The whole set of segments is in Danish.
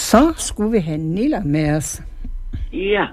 Så skulle vi have Niller med os. Ja,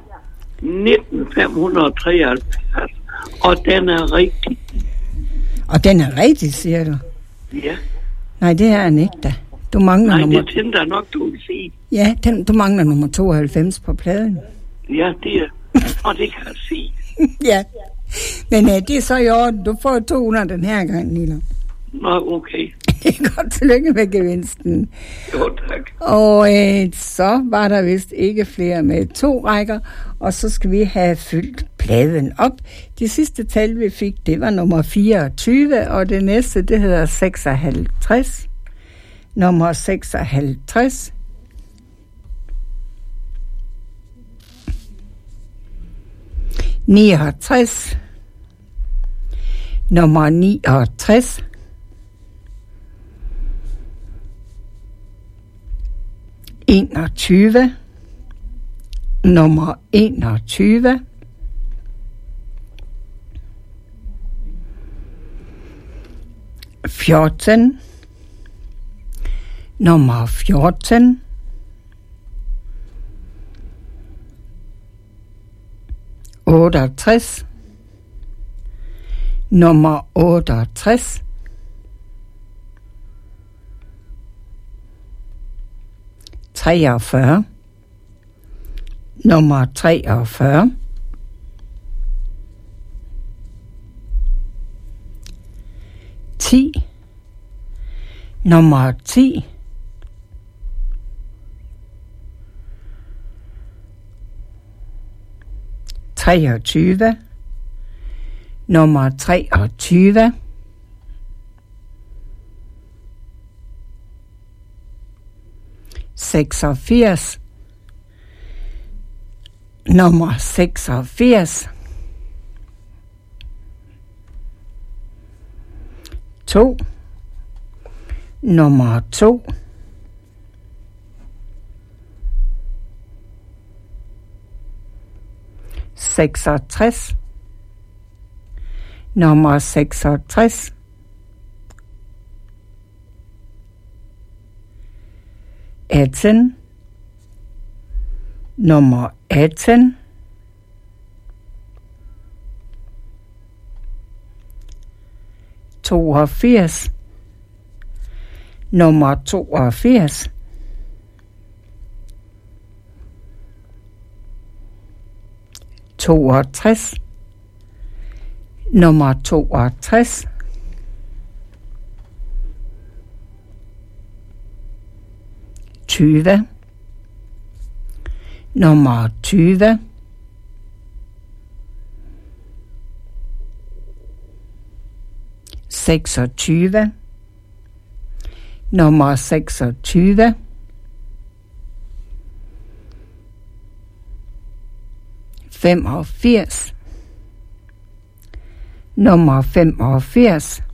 1973. Og den er rigtig. Og den er rigtig, siger du? Ja. Nej, det er den ikke da. Du mangler Nej, det tænker jeg nok, du vil sige. Ja, du mangler nummer 92 på pladen. Ja, det er. Og det kan jeg sige. Ja. Men det er så i orden. Du får 200 den her gang, Niller. Nå, okay. Det er godt, tillykke med gevinsten. Jo, tak. Og så var der vist ikke flere med 2 rækker, og så skal vi have fyldt pladen op. Det sidste tal, vi fik, det var nummer 24, og det næste, det hedder 56. Nummer 56. – 69. Nummer 69. – 21. Nummer 21. – 14. Nummer 14. – 68. Nummer 68. – 43. Nummer 43. – 10. Nummer 10. – 23. Nummer 23. – 86. Nummer 86. – 2. Nummer 2. – 66. Nummer 66. – 18. Nummer 18. – 82. Nummer 82. – 62. Nummer 62. – 20. Nummer 20. – 26. Nummer 26. – 85. Nummer 85.